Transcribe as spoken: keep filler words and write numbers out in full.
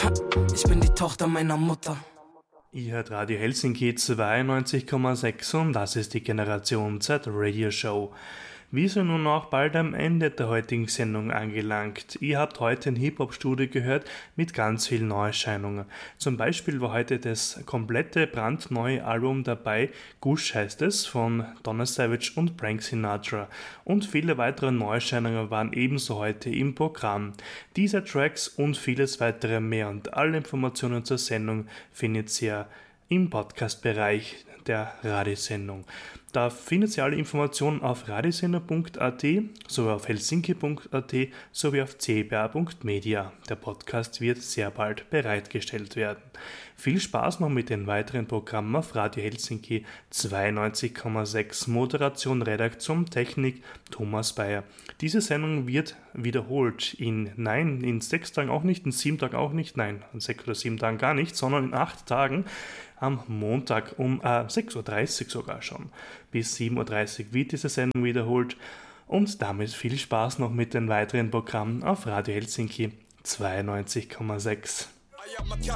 Ich bin die Tochter meiner Mutter. Ihr hört Radio Helsinki zweiundneunzig Komma sechs und das ist die Generation Z Radio Show. Wir sind nun auch bald am Ende der heutigen Sendung angelangt. Ihr habt heute ein Hip-Hop-Studio gehört mit ganz vielen Neuerscheinungen. Zum Beispiel war heute das komplette brandneue Album dabei, Gush heißt es, von Donna Savage und Frank Sinatra. Und viele weitere Neuerscheinungen waren ebenso heute im Programm. Diese Tracks und vieles weitere mehr und alle Informationen zur Sendung findet ihr im Podcast-Bereich der Radiosendung. Da findet ihr alle Informationen auf radiosender punkt a t, sowie auf helsinki punkt a t, sowie auf c b a punkt media. Der Podcast wird sehr bald bereitgestellt werden. Viel Spaß noch mit den weiteren Programmen auf Radio Helsinki zweiundneunzig Komma sechs. Moderation, Redaktion, Technik, Thomas Bayer. Diese Sendung wird wiederholt in, nein, in sechs Tagen auch nicht, in sieben Tagen auch nicht, nein, in sechs oder sieben Tagen gar nicht, sondern in acht Tagen am Montag um äh, sechs Uhr dreißig sogar schon. Bis sieben Uhr dreißig wird diese Sendung wiederholt und damit viel Spaß noch mit den weiteren Programmen auf Radio Helsinki zweiundneunzig Komma sechs.